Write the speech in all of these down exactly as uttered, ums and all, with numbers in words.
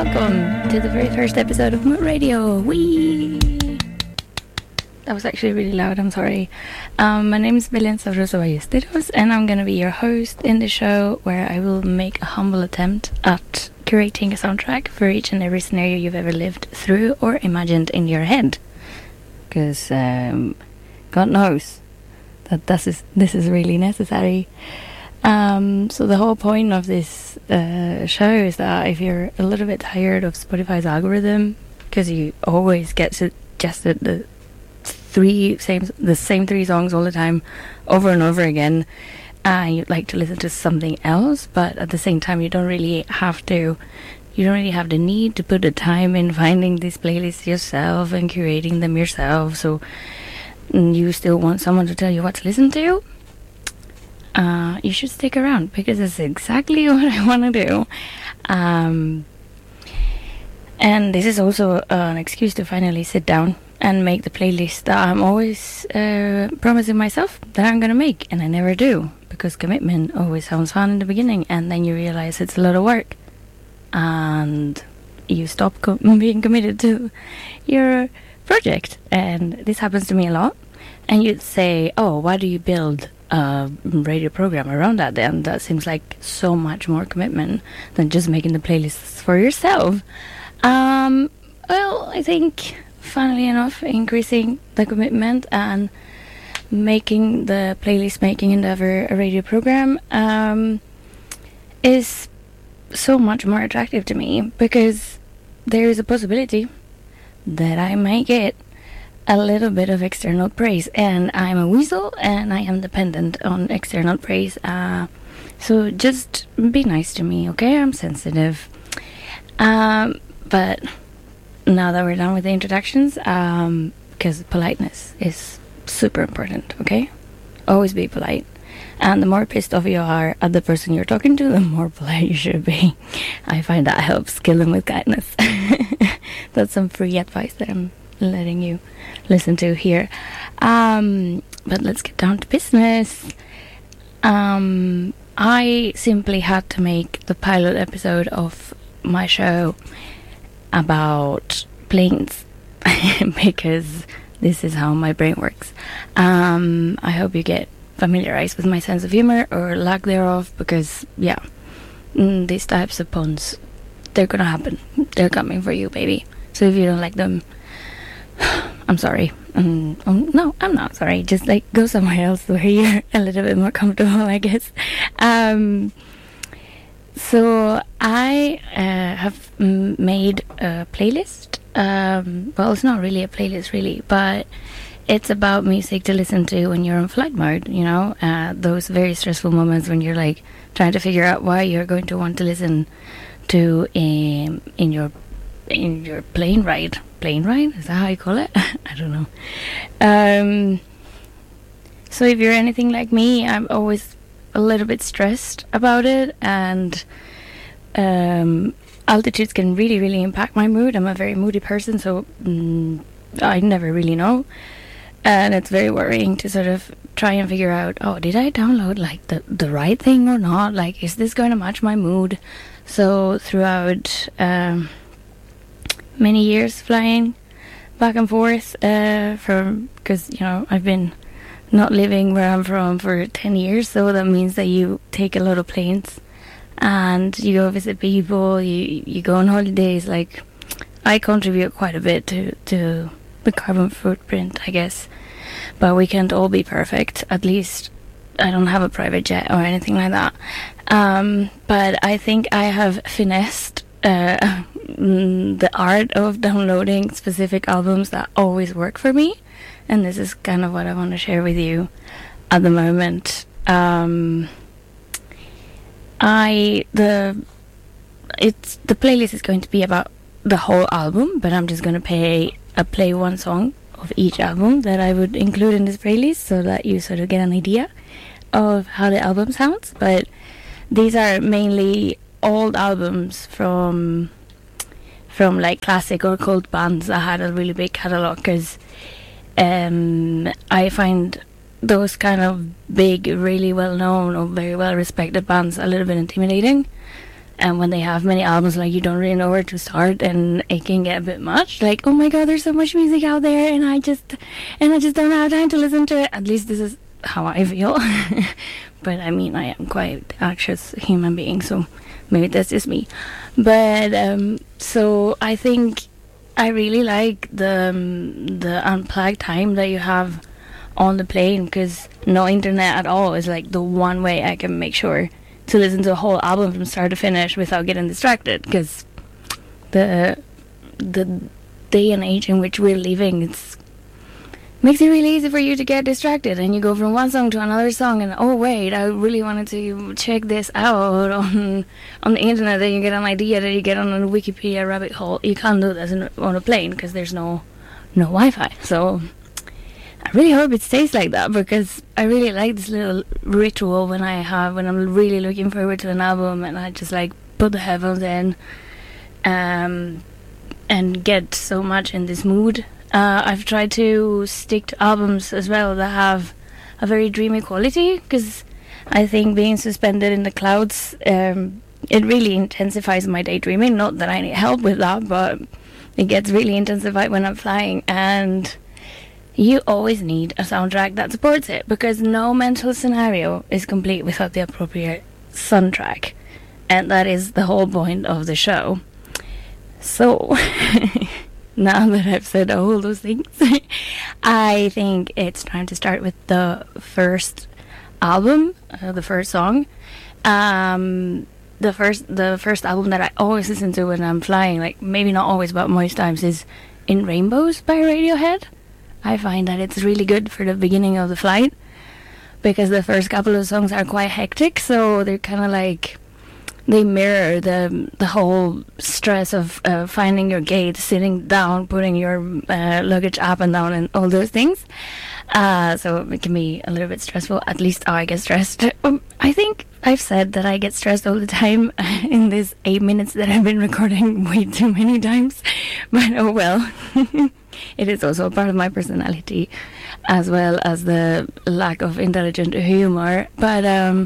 welcome to the very first episode of Mood Radio. Whee! That was actually really loud, I'm sorry. Um, my name is Belén Sabroso Ballesteros, and I'm going to be your host in the show where I will make a humble attempt at curating a soundtrack for each and every scenario you've ever lived through or imagined in your head. Because um, God knows that this is, this is really necessary. Um, so the whole point of this uh, show is that if you're a little bit tired of Spotify's algorithm, because you always get suggested the three same the same three songs all the time, over and over again, and uh, you'd like to listen to something else, but at the same time you don't really have to, you don't really have the need to put the time in finding these playlists yourself and curating them yourself. So mm, you still want someone to tell you what to listen to. Uh, you should stick around because it's exactly what I want to do. Um, and this is also uh, an excuse to finally sit down and make the playlist that I'm always uh, promising myself that I'm going to make, and I never do, because commitment always sounds fun in the beginning, and then you realize it's a lot of work, and you stop co- being committed to your project. And this happens to me a lot. And you'd say, oh, why do you build a radio program around that then? That seems like so much more commitment than just making the playlists for yourself. Um, well, I think, funnily enough, increasing the commitment and making the playlist making endeavor a radio program um, is so much more attractive to me, because there is a possibility that I may get a little bit of external praise, and I'm a weasel and I am dependent on external praise, uh, so just be nice to me, okay? I'm sensitive. Um, but now that we're done with the introductions, um, because politeness is super important, okay? Always be polite, and the more pissed off you are at the person you're talking to, the more polite you should be. I find that helps kill them with kindness. That's some free advice that I'm letting you listen to here. Um, but let's get down to business. Um, I simply had to make the pilot episode of my show about planes because this is how my brain works. Um, I hope you get familiarized with my sense of humor, or lack thereof, because yeah, mm, these types of puns, they're gonna happen. They're coming for you, baby. So if you don't like them, I'm sorry. Um, um, no, I'm not sorry. Just like go somewhere else where you're a little bit more comfortable, I guess. Um, so I uh, have m- made a playlist. Um, well, it's not really a playlist, really, but it's about music to listen to when you're in flight mode. You know, uh, those very stressful moments when you're like trying to figure out why you're going to want to listen to in in your in your plane ride. Plane ride? Is that how you call it? I don't know. Um, so if you're anything like me, I'm always a little bit stressed about it, and um, altitudes can really, really impact my mood. I'm a very moody person, so mm, I never really know. And it's very worrying to sort of try and figure out, oh, did I download like the, the right thing or not? Like, is this going to match my mood? So throughout Um, many years flying back and forth uh, from, because you know I've been not living where I'm from for ten years, so that means that you take a lot of planes and you go visit people, you you go on holidays. Like, I contribute quite a bit to to the carbon footprint, I guess, but we can't all be perfect. At least I don't have a private jet or anything like that, um, but I think I have finessed uh, the art of downloading specific albums that always work for me, and this is kind of what I want to share with you at the moment. Um, I the it's the playlist is going to be about the whole album, but I'm just going to play uh, play one song of each album that I would include in this playlist, so that you sort of get an idea of how the album sounds. But these are mainly old albums from from like classic or cult bands that had a really big catalog, because um, I find those kind of big, really well known or very well respected bands a little bit intimidating. and when they have many albums, like, you don't really know where to start, and it can get a bit much. Like, oh my god, there's so much music out there, and I just and I just don't have time to listen to it. At least this is how I feel. But I mean, I am quite anxious human being, so maybe that's just me. But um, so I think I really like the um, the unplugged time that you have on the plane, because no internet at all is like the one way I can make sure to listen to a whole album from start to finish without getting distracted, because the the day and age in which we're living, it's makes it really easy for you to get distracted, and you go from one song to another song, and oh wait, I really wanted to check this out on on the internet. Then you get an idea that you get on a Wikipedia rabbit hole. You can't do this in, on a plane, because there's no no Wi-Fi. So I really hope it stays like that, because I really like this little ritual when I have when I'm really looking forward to an album, and I just like put the headphones in um and get so much in this mood. Uh, I've tried to stick to albums as well that have a very dreamy quality, because I think being suspended in the clouds, um, it really intensifies my daydreaming. Not that I need help with that, but it gets really intensified when I'm flying, and you always need a soundtrack that supports it, because no mental scenario is complete without the appropriate soundtrack, and that is the whole point of the show. So now that I've said all those things, I think it's time to start with the first album, uh, the first song. Um, the first, the first album that I always listen to when I'm flying, like maybe not always, but most times, is In Rainbows by Radiohead. I find that it's really good for the beginning of the flight, because the first couple of songs are quite hectic, so they're kind of like, they mirror the the whole stress of uh, finding your gate, sitting down, putting your uh, luggage up and down, and all those things. Uh, so it can be a little bit stressful. At least I get stressed. Um, I think I've said that I get stressed all the time in these eight minutes that I've been recording way too many times. But oh well. It is also a part of my personality, as well as the lack of intelligent humor. But um,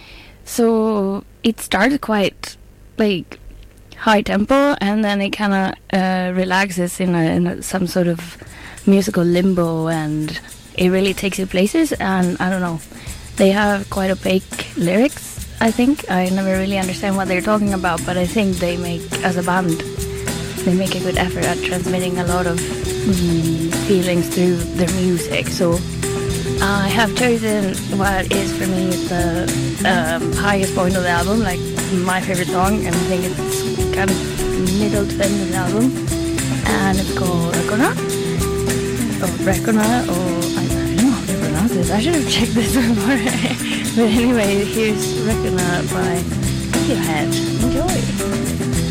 so it started quite like high tempo, and then it kind of uh, relaxes in, a, in a, some sort of musical limbo, and it really takes you places. And I don't know, they have quite opaque lyrics. I think I never really understand what they're talking about, but I think they make, as a band, they make a good effort at transmitting a lot of mm, feelings through their music. So I have chosen what is for me the um, highest point of the album, like my favorite song, and I think it's kind of middle to end of the album, and it's called Recona, or Recona, or I don't know how to pronounce this. I should have checked this before. But anyway, here's Recona by Radiohead. Enjoy.